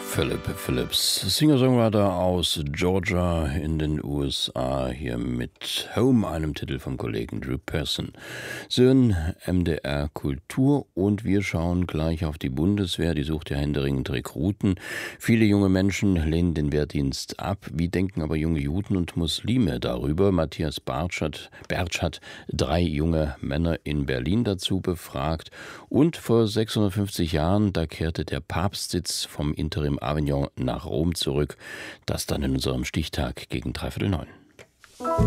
Philip Phillips, Singer-Songwriter aus Georgia in den USA, hier mit Home, einem Titel vom Kollegen Drew Pearson. Sie hören MDR Kultur und wir schauen gleich auf die Bundeswehr. Die sucht ja händeringend Rekruten. Viele junge Menschen lehnen den Wehrdienst ab. Wie denken aber junge Juden und Muslime darüber? Matthias Bertsch hat 3 junge Männer in Berlin dazu befragt. Und vor 650 Jahren, da kehrte der Papstsitz vom Interim Avignon nach Rom zurück. Das dann in unserem Stichtag gegen 9:03.